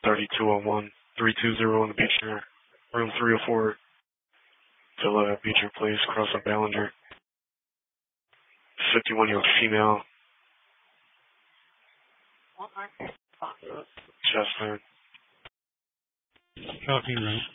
3201 320 on the Beecher, room 304, Villa Beecher Place, across from Ballinger. 51-year-old female. Chest pain. Talking room.